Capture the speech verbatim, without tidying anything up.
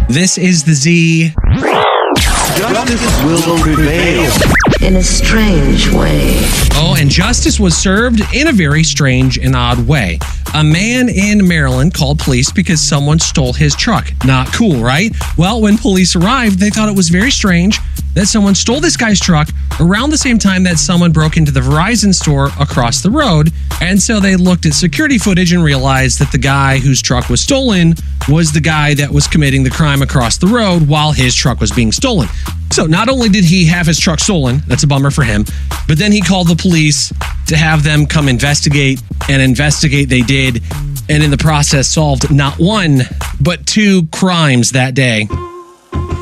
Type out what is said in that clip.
This is the Z. Justice will prevail. In a strange way. Oh, and justice was served in a very strange and odd way. A man in Maryland called police because someone stole his truck. Not cool, right? Well, when police arrived, they thought it was very strange that someone stole this guy's truck around the same time that someone broke into the Verizon store across the road. And so they looked at security footage and realized that the guy whose truck was stolen was the guy that was committing the crime across the road while his truck was being stolen. So not only did he have his truck stolen, that's a bummer for him, but then he called the police to have them come investigate, and investigate they did, and in the process solved not one, but two crimes that day.